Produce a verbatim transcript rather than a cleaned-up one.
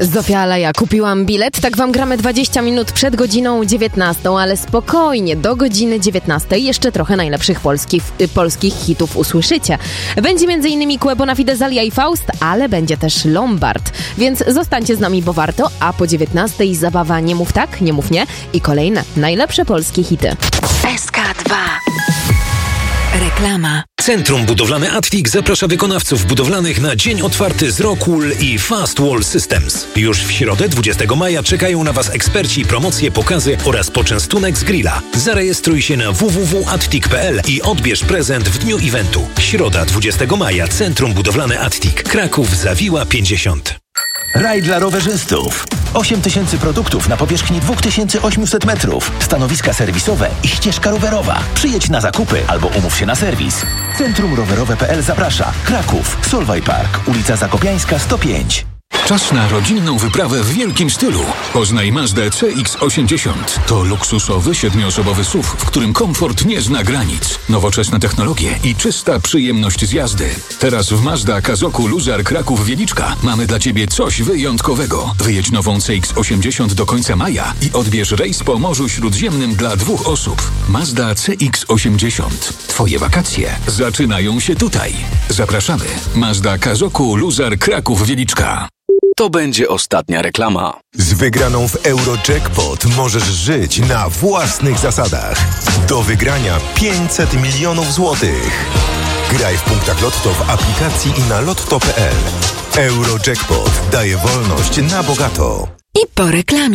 Zofia Alaja, kupiłam bilet, tak wam gramy dwadzieścia minut przed godziną dziewiętnastą, ale spokojnie, do godziny dziewiętnastej jeszcze trochę najlepszych polskich, polskich hitów usłyszycie. Będzie między innymi Kłe Bonafide, Zalia i Faust, ale będzie też Lombard, więc zostańcie z nami, bo warto, a po dziewiętnastej zabawa Nie mów tak, nie mów nie i kolejne najlepsze polskie hity. S K dwa. Reklama. Centrum Budowlane Atwig zaprasza wykonawców budowlanych na dzień otwarty z Rockwool i Fast Wall Systems. Już w środę dwudziestego maja czekają na Was eksperci, promocje, pokazy oraz poczęstunek z grilla. Zarejestruj się na w w w kropka atwig kropka p l i odbierz prezent w dniu eventu. Środa dwudziestego maja, Centrum Budowlane Atwig, Kraków, Zawiła pięćdziesiąt. Raj dla rowerzystów. osiem tysięcy produktów na powierzchni dwa tysiące osiemset metrów. Stanowiska serwisowe i ścieżka rowerowa. Przyjedź na zakupy albo umów się na serwis. Centrum Rowerowe kropka p l zaprasza. Kraków, Solway Park, ulica Zakopiańska sto pięć. Czas na rodzinną wyprawę w wielkim stylu. Poznaj Mazdę C X osiemdziesiąt. To luksusowy, siedmioosobowy S U V, w którym komfort nie zna granic. Nowoczesne technologie i czysta przyjemność z jazdy. Teraz w Mazda Kazoku Luzar Kraków Wieliczka mamy dla Ciebie coś wyjątkowego. Wyjedź nową C X osiemdziesiąt do końca maja i odbierz rejs po Morzu Śródziemnym dla dwóch osób. Mazda C X osiemdziesiąt. Twoje wakacje zaczynają się tutaj. Zapraszamy. Mazda Kazoku Luzar Kraków Wieliczka. To będzie ostatnia reklama. Z wygraną w Eurojackpot możesz żyć na własnych zasadach. Do wygrania pięćset milionów złotych. Graj w punktach Lotto w aplikacji i na lotto kropka p l. Eurojackpot daje wolność na bogato. I po reklamie.